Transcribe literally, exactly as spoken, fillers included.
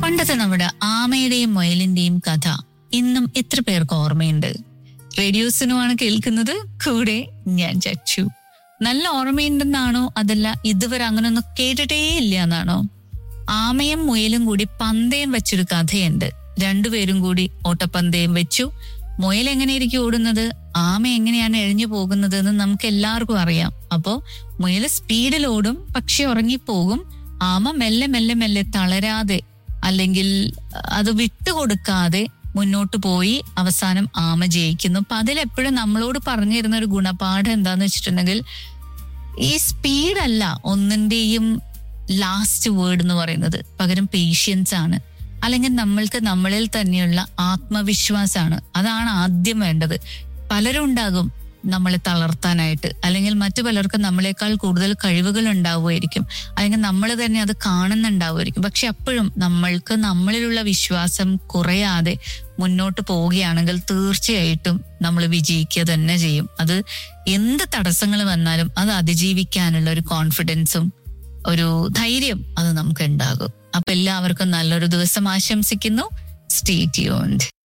പണ്ടത്തെ നമ്മുടെ ആമയുടെയും മുയലിന്റെയും കഥ ഇന്നും എത്ര പേർക്ക് ഓർമ്മയുണ്ട്? റേഡിയോസിനുമാണ് കേൾക്കുന്നത്. കൂടെ ഞാൻ ചച്ചു. നല്ല ഓർമ്മയുണ്ടെന്നാണോ, അതല്ല ഇതുവരെ അങ്ങനൊന്നും കേട്ടിട്ടേ ഇല്ല എന്നാണോ? ആമയും മുയലും കൂടി പന്തയം വെച്ചൊരു കഥയുണ്ട്. രണ്ടുപേരും കൂടി ഓട്ടപ്പന്തയം വെച്ചു. മുയൽ എങ്ങനെയായിരിക്കും ഓടുന്നത്, ആമ എങ്ങനെയാണ് എഴിഞ്ഞു പോകുന്നത് എന്ന് നമുക്ക് എല്ലാവർക്കും അറിയാം. അപ്പോ മുയൽ സ്പീഡിൽ ഓടും, പക്ഷെ ഉറങ്ങിപ്പോകും. ആമ മെല്ലെ മെല്ലെ മെല്ലെ തളരാതെ അല്ലെങ്കിൽ അത് വിട്ടുകൊടുക്കാതെ മുന്നോട്ട് പോയി അവസാനം ആമ ജയിക്കുന്നു. അപ്പൊ അതിലെപ്പോഴും നമ്മളോട് പറഞ്ഞു തരുന്ന ഒരു ഗുണപാഠം എന്താന്ന് വെച്ചിട്ടുണ്ടെങ്കിൽ, ഈ സ്പീഡല്ല ഒന്നിന്റെയും ലാസ്റ്റ് വേർഡ് എന്ന് പറയുന്നത്, പകരം പേഷ്യൻസ് ആണ്. അല്ലെങ്കിൽ നമ്മൾക്ക് നമ്മളിൽ തന്നെയുള്ള ആത്മവിശ്വാസമാണ്. അതാണ് ആദ്യം വേണ്ടത്. പലരും ഉണ്ടാകും നമ്മളെ തളർത്താനായിട്ട്, അല്ലെങ്കിൽ മറ്റു പലർക്കും നമ്മളെക്കാൾ കൂടുതൽ കഴിവുകൾ ഉണ്ടാവുമായിരിക്കും, അല്ലെങ്കിൽ നമ്മൾ തന്നെ അത് കാണുന്നുണ്ടാവുമായിരിക്കും. പക്ഷെ അപ്പോഴും നമ്മൾക്ക് നമ്മളിലുള്ള വിശ്വാസം കുറയാതെ മുന്നോട്ട് പോവുകയാണെങ്കിൽ തീർച്ചയായിട്ടും നമ്മൾ വിജയിക്കുക തന്നെ ചെയ്യും. അത് എന്ത് തടസ്സങ്ങൾ വന്നാലും അത് അതിജീവിക്കാനുള്ള ഒരു കോൺഫിഡൻസും ഒരു ധൈര്യം അത് നമുക്ക് ഉണ്ടാകും. അപ്പൊ എല്ലാവർക്കും നല്ലൊരു ദിവസം ആശംസിക്കുന്നു. Stay tuned.